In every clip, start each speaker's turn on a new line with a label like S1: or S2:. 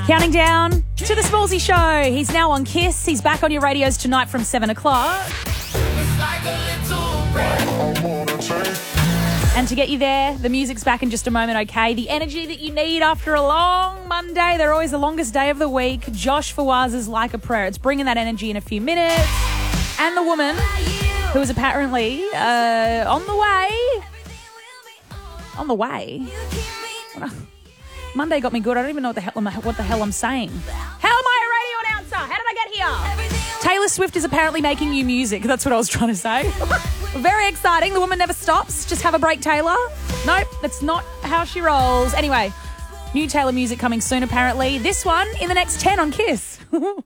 S1: Counting down to the Smallsy Show. He's now on Kiss. He's back on your radios tonight from 7 o'clock. And to get you there, the music's back in just a moment, okay? The energy that you need after a long Monday. They're always the longest day of the week. Josh Fawaz is Like a Prayer. It's bringing that energy in a few minutes. And the woman who is apparently on the way. Monday got me good. I don't even know what the hell I'm saying. How am I a radio announcer? How did I get here? Taylor Swift is apparently making new music. That's what I was trying to say. Very exciting. The woman never stops. Just have a break, Taylor. Nope, that's not how she rolls. Anyway, new Taylor music coming soon, apparently. This one in the next 10 on Kiss.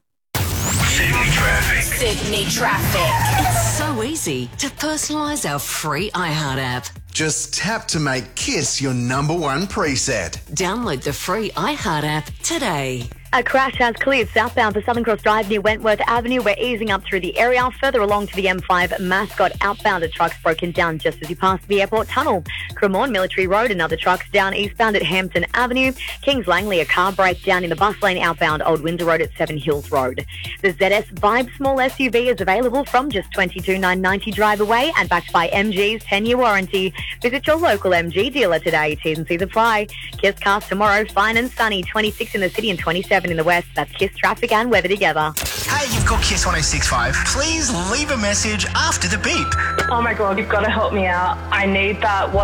S2: Sydney Traffic. It's so easy to personalise our free iHeart app.
S3: Just tap to make Kiss your number one preset.
S2: Download the free iHeart app today.
S4: A crash has cleared southbound for Southern Cross Drive near Wentworth Avenue. We're easing up through the area. Further along to the M5 Mascot outbound, a truck's broken down just as you pass the airport tunnel. Cremorne Military Road, another truck's down eastbound at Hampton Avenue. Kings Langley, a car breakdown in the bus lane outbound Old Windsor Road at Seven Hills Road. The ZS Vibe small SUV is available from just $22,990 drive away and backed by MG's 10-year warranty. Visit your local MG dealer today. T's and C's apply. Kiss Cast tomorrow, fine and sunny, 26 in the city and 27 in the west. That's Kiss traffic and weather together.
S5: Hey, you've got Kiss 106.5. Please leave a message after the beep.
S6: Oh my God, you've got to help me out. I need that